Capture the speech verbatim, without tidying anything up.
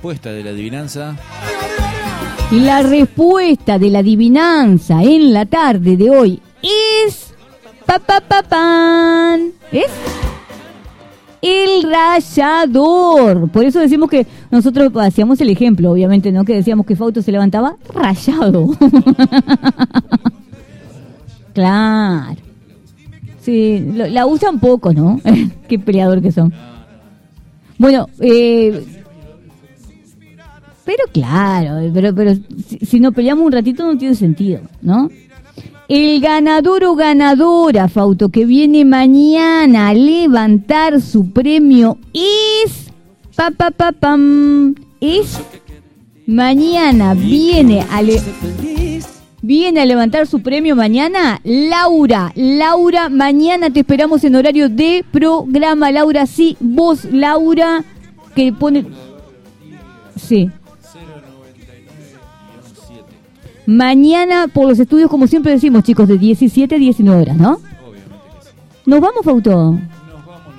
respuesta de la adivinanza. Y la respuesta de la adivinanza en la tarde de hoy es... Pa, pa, pa, pan. ¿Es? El rallador. Por eso decimos que nosotros hacíamos el ejemplo, obviamente, ¿no? Que decíamos que Fausto se levantaba rayado. Claro. Sí, lo, la usan poco, ¿no? Qué peleador que son. Bueno, eh, pero claro, pero, pero si, si nos peleamos un ratito no tiene sentido, ¿no? El ganador o ganadora, Fausto, que viene mañana a levantar su premio es... Pa, pa, pa, pam, es... Mañana viene a... Le, viene a levantar su premio mañana, Laura. Laura, mañana te esperamos en horario de programa. Laura, sí, vos, Laura, que pone... Sí. Mañana por los estudios, como siempre decimos, chicos, de diecisiete a diecinueve horas, ¿no? Obviamente que sí. Nos vamos, Fausto.